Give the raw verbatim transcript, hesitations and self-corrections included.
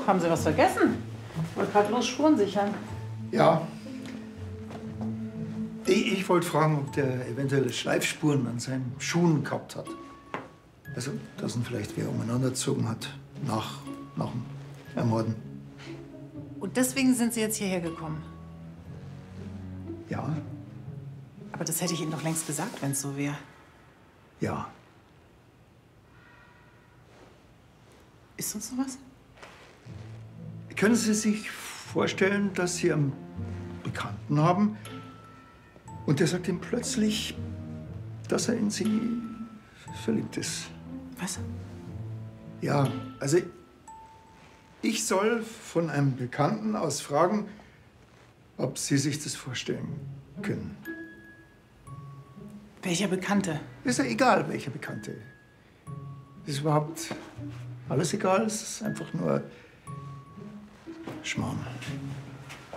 Haben Sie was vergessen? Ich wollte gerade los Spuren sichern. Ja. Ich, ich wollte fragen, ob der eventuelle Schleifspuren an seinen Schuhen gehabt hat. Also, dass ihn vielleicht wer umeinander gezogen hat nach, nach dem Ermorden. Und deswegen sind Sie jetzt hierher gekommen? Ja, Aber das hätte ich Ihnen doch längst gesagt, wenn es so wäre. ja. Ist uns sowas? Können Sie sich vorstellen, dass Sie einen Bekannten haben und der sagt Ihnen plötzlich, dass er in Sie verliebt ist? Was? Ja, also ich soll von einem Bekannten aus fragen, ob Sie sich das vorstellen können. Welcher Bekannte? Ist ja egal, welcher Bekannte. Ist überhaupt alles egal, es ist einfach nur Schmarrn.